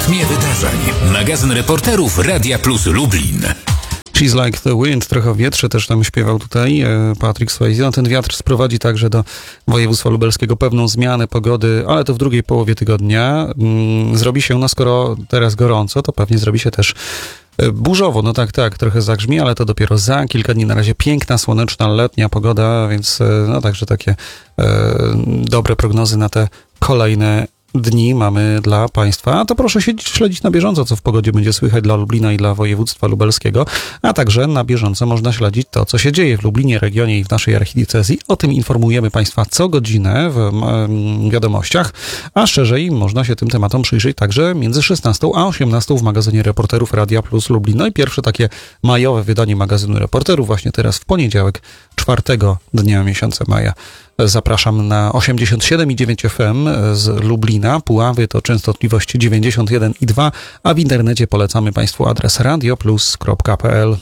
rytmie wydarzeń. Magazyn reporterów Radia Plus Lublin. She's Like the Wind, trochę o wietrze też tam śpiewał tutaj Patrick Swayze. No, ten wiatr sprowadzi także do województwa lubelskiego pewną zmianę pogody, ale to w drugiej połowie tygodnia. Zrobi się, no skoro teraz gorąco, to pewnie zrobi się też burzowo. No tak, trochę zagrzmi, ale to dopiero za kilka dni. Na razie piękna, słoneczna, letnia pogoda, więc no także takie dobre prognozy na te kolejne dni mamy dla Państwa. A to proszę śledzić na bieżąco, co w pogodzie będzie słychać dla Lublina i dla województwa lubelskiego, a także na bieżąco można śledzić to, co się dzieje w Lublinie, regionie i w naszej archidiecezji. O tym informujemy Państwa co godzinę w wiadomościach, a szerzej można się tym tematom przyjrzeć także między 16 a 18 w magazynie reporterów Radia Plus Lublin. No i pierwsze takie majowe wydanie magazynu reporterów właśnie teraz w poniedziałek, 4 dnia miesiąca maja. Zapraszam na 87,9 FM z Lublina. Puławy to częstotliwość 91,2, a w internecie polecamy Państwu adres radioplus.pl.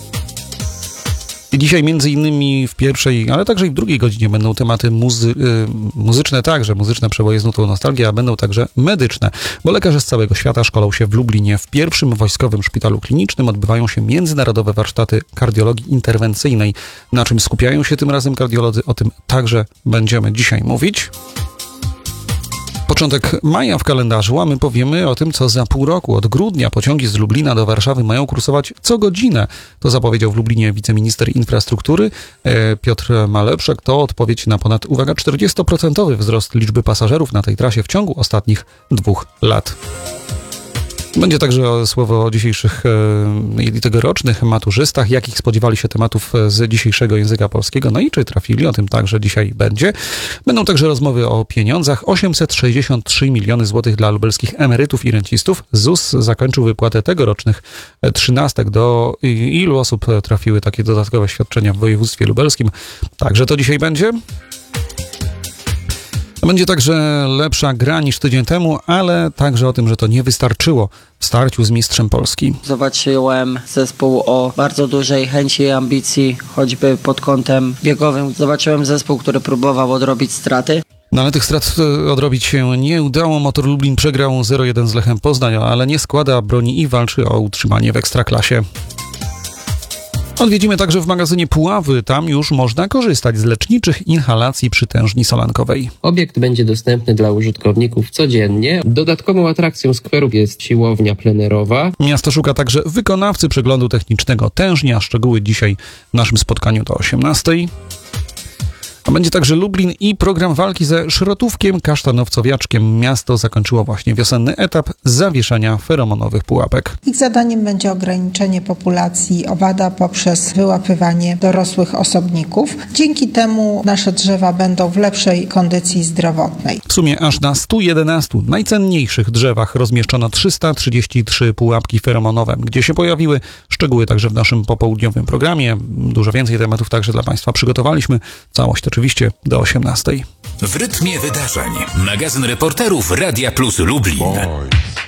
I dzisiaj między innymi w pierwszej, ale także i w drugiej godzinie będą tematy muzyczne także, muzyczne przeboje z nutą nostalgii, a będą także medyczne, bo lekarze z całego świata szkolą się w Lublinie. W pierwszym wojskowym szpitalu klinicznym odbywają się międzynarodowe warsztaty kardiologii interwencyjnej. Na czym skupiają się tym razem kardiolodzy? O tym także będziemy dzisiaj mówić. Początek maja w kalendarzu, a my powiemy o tym, co za pół roku. Od grudnia pociągi z Lublina do Warszawy mają kursować co godzinę. To zapowiedział w Lublinie wiceminister infrastruktury Piotr Malepszek. To odpowiedź na ponad, uwaga, 40% wzrost liczby pasażerów na tej trasie w ciągu ostatnich 2 lat. Będzie także słowo o dzisiejszych i tegorocznych maturzystach, jakich spodziewali się tematów z dzisiejszego języka polskiego, no i czy trafili, o tym także dzisiaj będzie. Będą także rozmowy o pieniądzach. 863 miliony złotych dla lubelskich emerytów i rencistów. ZUS zakończył wypłatę tegorocznych 13. Do ilu osób trafiły takie dodatkowe świadczenia w województwie lubelskim? Także to dzisiaj będzie. Będzie także lepsza gra niż tydzień temu, ale także o tym, że to nie wystarczyło w starciu z mistrzem Polski. Zobaczyłem zespół o bardzo dużej chęci i ambicji, choćby pod kątem biegowym. Zobaczyłem zespół, który próbował odrobić straty. No ale tych strat odrobić się nie udało. Motor Lublin przegrał 0-1 z Lechem Poznań, ale nie składa broni i walczy o utrzymanie w Ekstraklasie. Odwiedzimy także w magazynie Puławy. Tam już można korzystać z leczniczych inhalacji przytężni solankowej. Obiekt będzie dostępny dla użytkowników codziennie. Dodatkową atrakcją skweru jest siłownia plenerowa. Miasto szuka także wykonawcy przeglądu technicznego tężnia. Szczegóły dzisiaj w naszym spotkaniu do 18. A będzie także Lublin i program walki ze szrotówkiem kasztanowcowiaczkiem. Miasto zakończyło właśnie wiosenny etap zawieszania feromonowych pułapek. Ich zadaniem będzie ograniczenie populacji owada poprzez wyłapywanie dorosłych osobników. Dzięki temu nasze drzewa będą w lepszej kondycji zdrowotnej. W sumie aż na 111 najcenniejszych drzewach rozmieszczono 333 pułapki feromonowe. Gdzie się pojawiły? Szczegóły także w naszym popołudniowym programie. Dużo więcej tematów także dla Państwa przygotowaliśmy. Całość oczywiście do 18. W rytmie wydarzeń. Magazyn reporterów Radia Plus Lublin.